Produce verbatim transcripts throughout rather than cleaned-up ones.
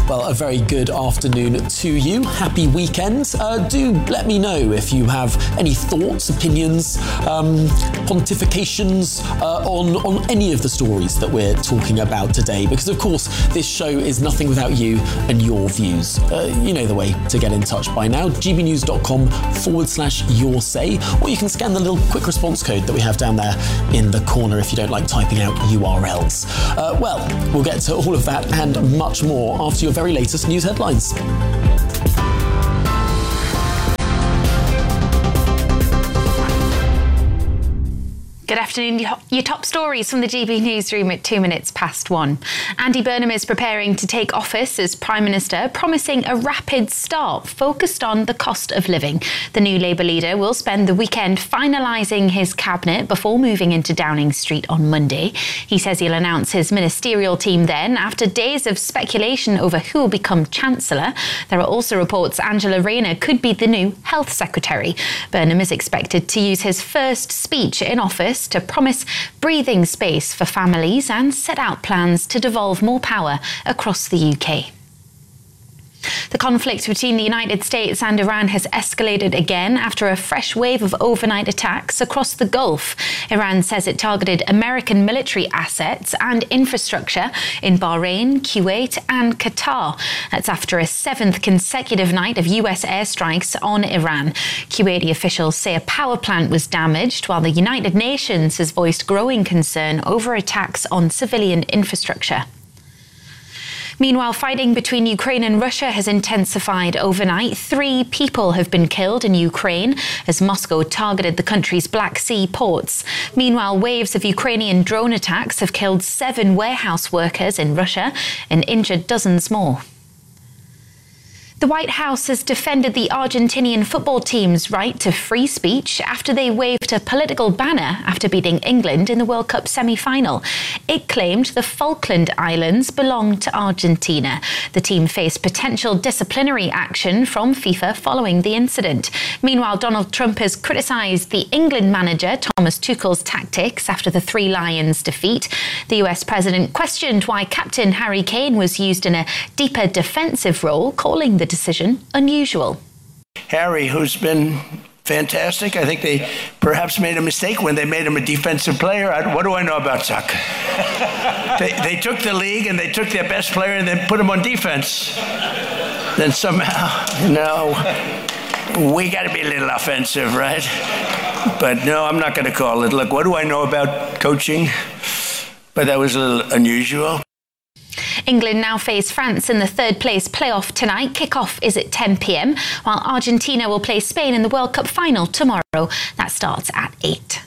Well, a very good afternoon to you. Happy weekend. Uh, do let me know if you have any thoughts, opinions, um, pontifications uh, on, on any of the stories that we're talking about today, because of course this show is nothing without you and your views. Uh, you know the way to get in touch by now, gbnews.com forward slash your say, or you can scan the little quick response code that we have down there in the corner if you don't like typing out U R Ls. Uh, well, we'll get to all of that and much more after your very latest news headlines. Good afternoon. Your top stories from the G B newsroom at two minutes past one. Andy Burnham is preparing to take office as Prime Minister, promising a rapid start focused on the cost of living. The new Labour leader will spend the weekend finalising his cabinet before moving into Downing Street on Monday. He says he'll announce his ministerial team then, after days of speculation over who will become Chancellor. There are also reports Angela Rayner could be the new Health Secretary. Burnham is expected to use his first speech in office to promise breathing space for families and set out plans to devolve more power across the U K. The conflict between the United States and Iran has escalated again after a fresh wave of overnight attacks across the Gulf. Iran says it targeted American military assets and infrastructure in Bahrain, Kuwait and Qatar. That's after a seventh consecutive night of U S airstrikes on Iran. Kuwaiti officials say a power plant was damaged, while the United Nations has voiced growing concern over attacks on civilian infrastructure. Meanwhile, fighting between Ukraine and Russia has intensified overnight. Three people have been killed in Ukraine as Moscow targeted the country's Black Sea ports. Meanwhile, waves of Ukrainian drone attacks have killed seven warehouse workers in Russia and injured dozens more. The White House has defended the Argentinian football team's right to free speech after they waved a political banner after beating England in the World Cup semi-final. It claimed the Falkland Islands belonged to Argentina. The team faced potential disciplinary action from FIFA following the incident. Meanwhile, Donald Trump has criticised the England manager Thomas Tuchel's tactics after the Three Lions defeat. The U S president questioned why captain Harry Kane was used in a deeper defensive role, calling the decision unusual. Harry, who's been fantastic. I think they perhaps made a mistake when they made him a defensive player. I, what do I know about soccer? they, they took the league and they took their best player and then put him on defense. Then somehow, you know, we got to be a little offensive, right? But no, I'm not going to call it. Look, what do I know about coaching? But that was a little unusual. England now face France in the third place playoff tonight. Kick-off is at ten p.m, while Argentina will play Spain in the World Cup final tomorrow. That starts at eight.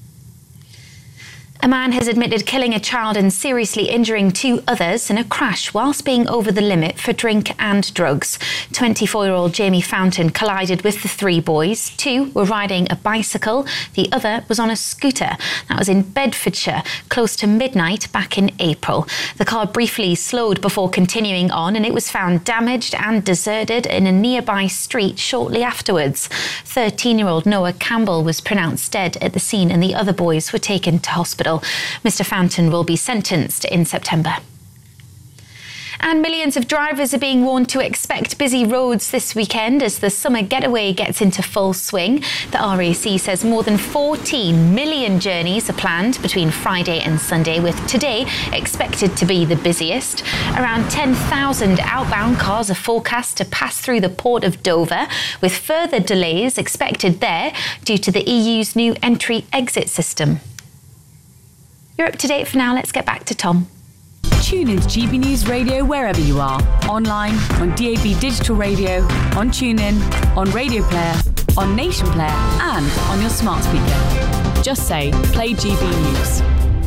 A man has admitted killing a child and seriously injuring two others in a crash whilst being over the limit for drink and drugs. twenty-four-year-old Jamie Fountain collided with the three boys. Two were riding a bicycle. The other was on a scooter. That was in Bedfordshire, close to midnight back in April. The car briefly slowed before continuing on, and it was found damaged and deserted in a nearby street shortly afterwards. thirteen-year-old Noah Campbell was pronounced dead at the scene, and the other boys were taken to hospital. Mister Fountain will be sentenced in September. And millions of drivers are being warned to expect busy roads this weekend as the summer getaway gets into full swing. The R A C says more than fourteen million journeys are planned between Friday and Sunday, with today expected to be the busiest. Around ten thousand outbound cars are forecast to pass through the port of Dover, with further delays expected there due to the E U's new entry-exit system. You're up to date for now. Let's get back to Tom. Tune in to G B News Radio wherever you are. Online, on D A B Digital Radio, on TuneIn, on Radio Player, on Nation Player and on your smart speaker. Just say, play G B News.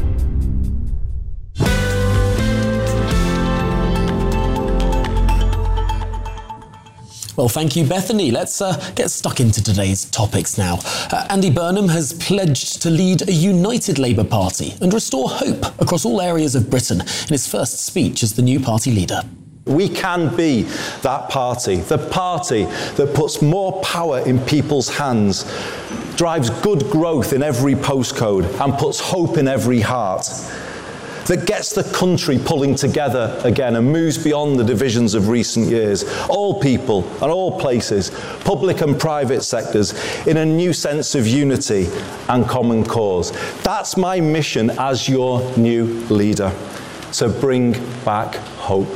Well, thank you, Bethany. Let's uh, get stuck into today's topics now. Uh, Andy Burnham has pledged to lead a united Labour Party and restore hope across all areas of Britain in his first speech as the new party leader. We can be that party, the party that puts more power in people's hands, drives good growth in every postcode and puts hope in every heart. that gets the country pulling together again and moves beyond the divisions of recent years. All people and all places, public and private sectors, in a new sense of unity and common cause. That's my mission as your new leader, to bring back hope.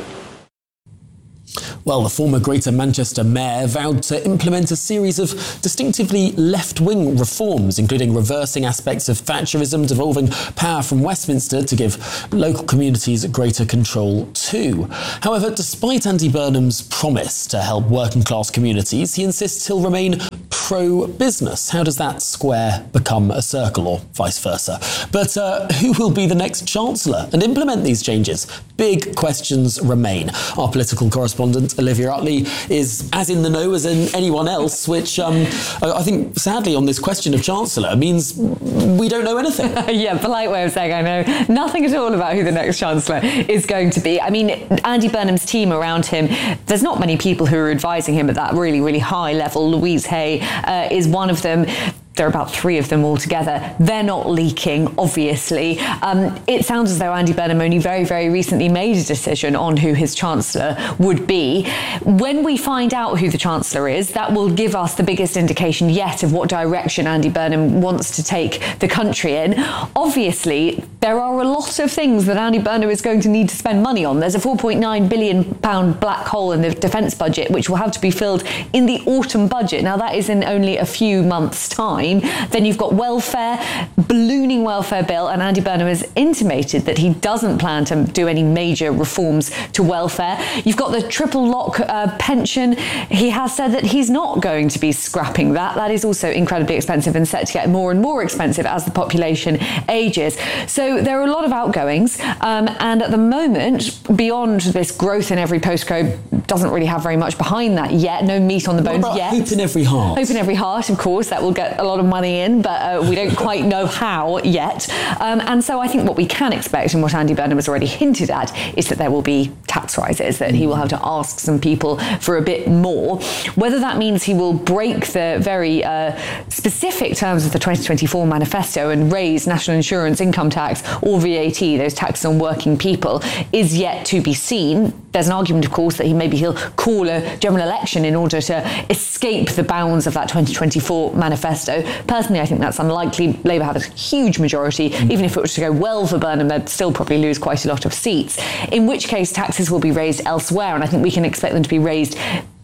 Well, the former Greater Manchester Mayor vowed to implement a series of distinctively left-wing reforms, including reversing aspects of Thatcherism, devolving power from Westminster to give local communities greater control too. However, despite Andy Burnham's promise to help working-class communities, he insists he'll remain pro-business. How does that square become a circle, or vice versa? But uh, who will be the next Chancellor and implement these changes? Big questions remain. Our political correspondent, Olivia Utley, is as in the know as in anyone else, which um, I think, sadly, on this question of Chancellor means we don't know anything. Yeah, polite way of saying I know nothing at all about who the next Chancellor is going to be. I mean, Andy Burnham's team around him, there's not many people who are advising him at that really, really high level. Louise Hay uh, is one of them. There are about three of them altogether. They're not leaking, obviously. Um, it sounds as though Andy Burnham only very, very recently made a decision on who his Chancellor would be. When we find out who the Chancellor is, that will give us the biggest indication yet of what direction Andy Burnham wants to take the country in. Obviously, there are a lot of things that Andy Burnham is going to need to spend money on. There's a four point nine billion pounds black hole in the defence budget, which will have to be filled in the autumn budget. Now, that is in only a few months' time. Then you've got welfare, ballooning welfare bill, and Andy Burnham has intimated that he doesn't plan to do any major reforms to welfare. You've got the triple lock uh, pension. He has said that he's not going to be scrapping that. That is also incredibly expensive and set to get more and more expensive as the population ages. So there are a lot of outgoings, um, and at the moment, beyond this growth in every postcode, doesn't really have very much behind that yet. No meat on the bones what about yet. Hope in every heart. Hope in every heart, of course. That will get a lot of money in, but uh, we don't quite know how yet. Um, and so I think what we can expect, and what Andy Burnham has already hinted at, is that there will be tax rises, that he will have to ask some people for a bit more. Whether that means he will break the very uh, specific terms of the twenty twenty-four manifesto and raise national insurance, income tax, or V A T, those taxes on working people, is yet to be seen. There's an argument, of course, that he maybe he'll call a general election in order to escape the bounds of that twenty twenty-four manifesto. Personally, I think that's unlikely. Labour have a huge majority. Mm. Even if it was to go well for Burnham, they'd still probably lose quite a lot of seats, in which case taxes will be raised elsewhere, and I think we can expect them to be raised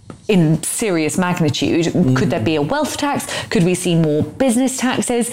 in serious magnitude. Mm. Could there be a wealth tax? Could we see more business taxes?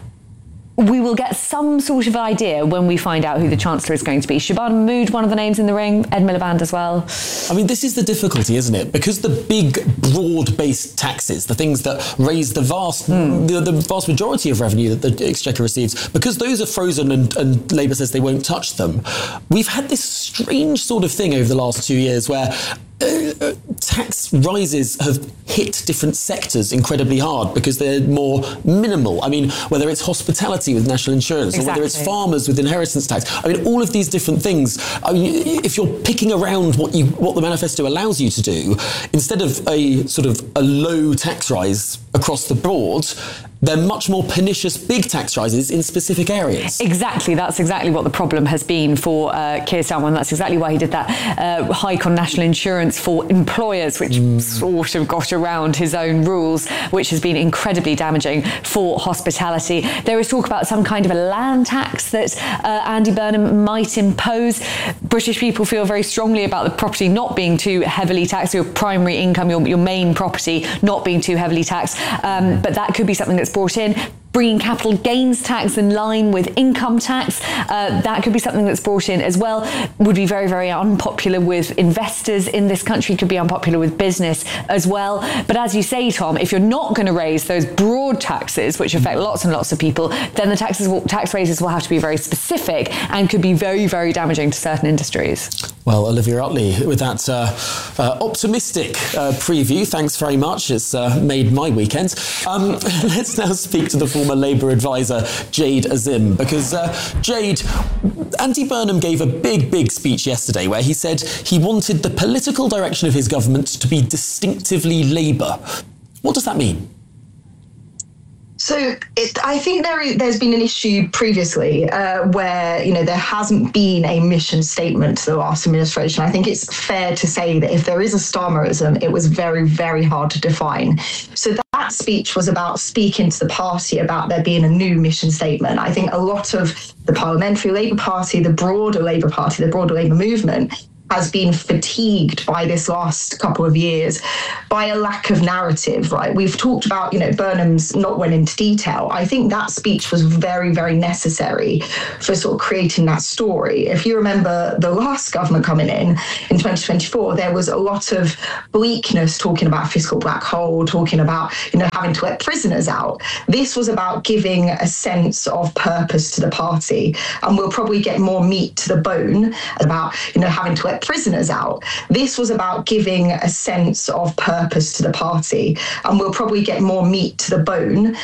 We will get some sort of idea when we find out who the Chancellor is going to be. Shabana Mahmood, one of the names in the ring, Ed Miliband as well. I mean, this is the difficulty, isn't it? Because the big, broad-based taxes, the things that raise the vast, mm. the, the vast majority of revenue that the Exchequer receives, because those are frozen and, and Labour says they won't touch them, we've had this strange sort of thing over the last two years where Uh, tax rises have hit different sectors incredibly hard because they're more minimal. I mean, whether it's hospitality with national insurance, exactly, or whether it's farmers with inheritance tax. I mean, all of these different things. I mean, if you're picking around what you what the manifesto allows you to do, instead of a sort of a low tax rise across the board, they're much more pernicious big tax rises in specific areas. Exactly. That's exactly what the problem has been for uh, Keir Starmer. That's exactly why he did that uh, hike on national insurance for employers, which mm. sort of got around his own rules, which has been incredibly damaging for hospitality. There is talk about some kind of a land tax that uh, Andy Burnham might impose. British people feel very strongly about the property not being too heavily taxed, your primary income, your, your main property not being too heavily taxed. Um, but that could be something that's brought in. Bringing capital gains tax in line with income tax, uh, that could be something that's brought in as well. Would be very, very unpopular with investors in this country, could be unpopular with business as well. But as you say, Tom, if you're not going to raise those broad taxes, which affect lots and lots of people, then the taxes will, tax raises will have to be very specific and could be very, very damaging to certain industries. Well, Olivia Utley, with that uh, uh, optimistic uh, preview, thanks very much. It's uh, made my weekend. Um, let's now speak to the former Labour advisor, Jade Azim, because uh, Jade, Andy Burnham gave a big, big speech yesterday where he said he wanted the political direction of his government to be distinctively Labour. What does that mean? So it, I think there, there's been an issue previously uh, where, you know, there hasn't been a mission statement to the last administration. I think it's fair to say that if there is a Starmerism, it was very, very hard to define. So that, that speech was about speaking to the party about there being a new mission statement. I think a lot of the Parliamentary Labour Party, the broader Labour Party, the broader Labour movement has been fatigued by this last couple of years by a lack of narrative, right? We've talked about, you know, Burnham's not went into detail. I think that speech was very, very necessary for sort of creating that story. If you remember the last government coming in, in twenty twenty-four, there was a lot of bleakness talking about fiscal black hole, talking about, you know, having to let prisoners out. This was about giving a sense of purpose to the party. And we'll probably get more meat to the bone about, you know, having to let prisoners out. This was about giving a sense of purpose to the party, and we'll probably get more meat to the bone